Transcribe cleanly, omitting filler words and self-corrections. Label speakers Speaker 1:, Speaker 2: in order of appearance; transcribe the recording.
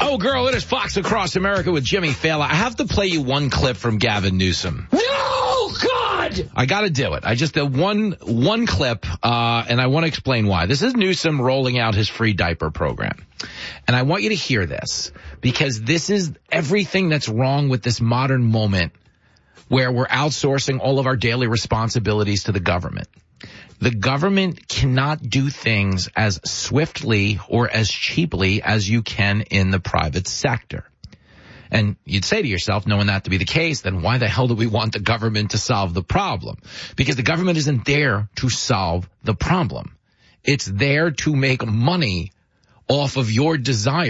Speaker 1: Oh, girl, it is Fox Across America with Jimmy Fallon. I have to play you one clip from Gavin Newsom.
Speaker 2: No, God!
Speaker 1: I got to do it. I just did one clip, and I want to explain why. This is Newsom rolling out his free diaper program. And I want you to hear this, because this is everything that's wrong with this modern moment where we're outsourcing all of our daily responsibilities to the government. The government cannot do things as swiftly or as cheaply as you can in the private sector. And you'd say to yourself, knowing that to be the case, then why the hell do we want the government to solve the problem? Because the government isn't there to solve the problem. It's there to make money off of your desire